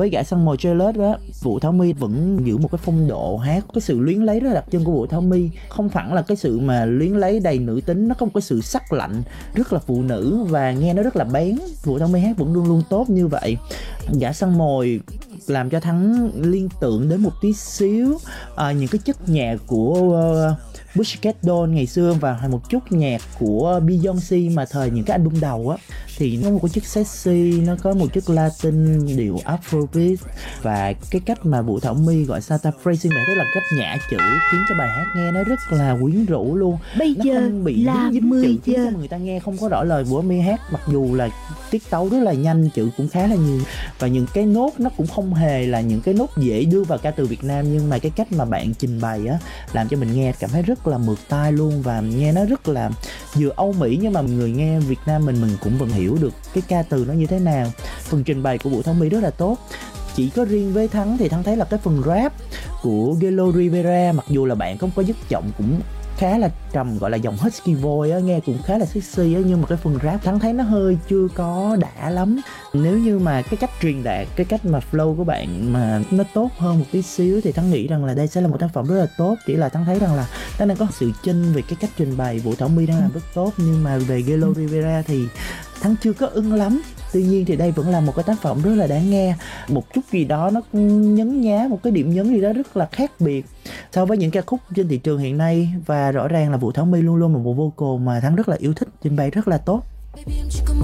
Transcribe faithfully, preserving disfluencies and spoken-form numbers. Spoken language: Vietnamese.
Với Gã Săn Mồi Jealous á, Vũ Thảo My vẫn giữ một cái phong độ hát, cái sự luyến lấy rất là đặc trưng của Vũ Thảo My, không phẳng là cái sự mà luyến lấy đầy nữ tính, nó có một cái sự sắc lạnh rất là phụ nữ và nghe nó rất là bén. Vũ Thảo My hát vẫn luôn luôn tốt như vậy. Gã Săn Mồi làm cho Thắng liên tưởng đến một tí xíu à, những cái chất nhạc của uh, Pussycat Dolls ngày xưa và một chút nhạc của Beyoncé mà thời những cái album đầu á, thì nó có một cái chất sexy, nó có một chất Latin, điệu Afrobeat và cái cách mà Vũ Thảo My gọi sao ta, phrasing bài, tức là cách nhả chữ khiến cho bài hát nghe nó rất là quyến rũ luôn. Bây nó giờ không bị là dính dính mười chữ khiến giờ. cho người ta nghe không có rõ lời. Vũ Thảo My hát mặc dù là tiết tấu rất là nhanh, chữ cũng khá là nhiều và những cái nốt nó cũng không hề là những cái nốt dễ đưa vào ca từ Việt Nam, nhưng mà cái cách mà bạn trình bày á làm cho mình nghe cảm thấy rất là mượt tai luôn và nghe nó rất là vừa Âu Mỹ nhưng mà người nghe Việt Nam mình mình cũng vẫn hiểu được cái ca từ nó như thế nào. Phần trình bày của Vũ Thảo My rất là tốt. Chỉ có riêng với Thắng thì Thắng thấy là cái phần rap của Gelo Rivera, mặc dù là bạn không có dứt giọng cũng khá là trầm, gọi là dòng husky voice á, nghe cũng khá là sexy á, nhưng mà cái phần rap Thắng thấy nó hơi chưa có đã lắm. Nếu như mà cái cách truyền đạt, cái cách mà flow của bạn mà nó tốt hơn một tí xíu thì Thắng nghĩ rằng là đây sẽ là một tác phẩm rất là tốt. Chỉ là Thắng thấy rằng là Thắng đang có sự chênh về cái cách trình bày, Vũ Thảo My đang làm rất tốt, nhưng mà về Gelo Rivera thì Thắng chưa có ưng lắm. Tuy nhiên thì đây vẫn là một cái tác phẩm rất là đáng nghe, một chút gì đó nó nhấn nhá, một cái điểm nhấn gì đó rất là khác biệt so với những ca khúc trên thị trường hiện nay. Và rõ ràng là Vũ Thảo My luôn luôn là một vocal mà Thắng rất là yêu thích, trình bày rất là tốt.